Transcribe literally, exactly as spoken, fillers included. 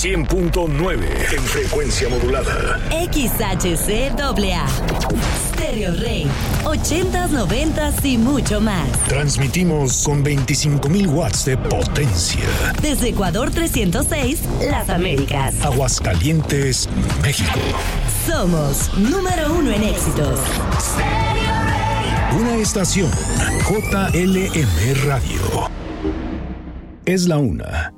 cien punto nueve en frecuencia modulada. X H C A A. Stereo Rey. ochentas, noventas y mucho más. Transmitimos con veinticinco mil watts de potencia. Desde Ecuador trescientos seis, Las Américas. Aguascalientes, México. Somos número uno en éxitos. Stereo Rey. Una estación J L M Radio. Es la una